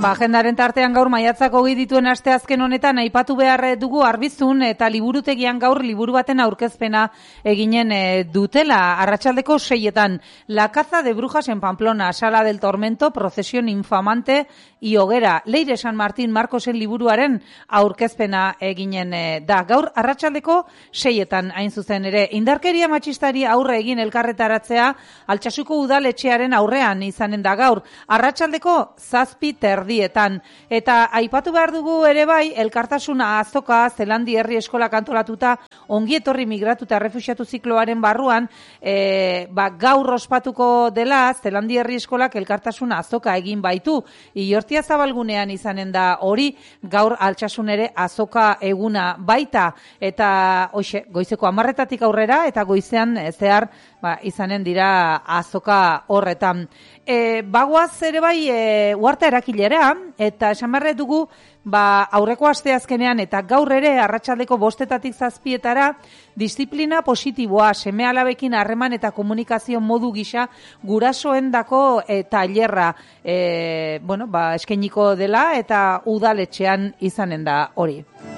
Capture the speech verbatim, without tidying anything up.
Ba, agendaren tartean gaur maiatzak hogei dituen asteazken honetan aipatu behar dugu Arbizun eta liburutegian gaur liburu baten aurkezpena eginen e, dutela. Arratsaldeko seietan, La caza de brujas en Pamplona, Sala del Tormento, Procesión infamante y hoguera. Leire San Martín Marcosen liburuaren aurkezpena eginen e, da. Gaur arratsaldeko seietan hain zuzen ere. Indarkeria matxistari aurre egin elkarretaratzea Altsasuko udaletxearen aurrean izanen da gaur. Arratsaldeko zazpi terdietan. Eta aipatu behar dugu ere bai, elkartasuna azoka Zelandi herri eskolak antolatuta ongi etorri migratuta refuxiatu zikloaren barruan, e, ba, gaur ospatuko dela Zelandi herri eskolak elkartasuna azoka egin baitu. Iortia zabalgunean izanen da hori, gaur Altsasun ere azoka eguna baita. Eta hoxe, goizeko hamarretatik aurrera eta goizean zehar ba, izanen dira azoka horretan. E, bagoaz ere bai e, uarta erakilera, eta esan barre dugu ba, aurreko asteazkenean eta gaur ere arratsaldeko bostetatik zazpietara disiplina positiboa, seme alabekin harreman eta komunikazio modu gisa gurasoendako e, tailerra e, bueno, ba, eskainiko dela eta udaletxean izanen da hori.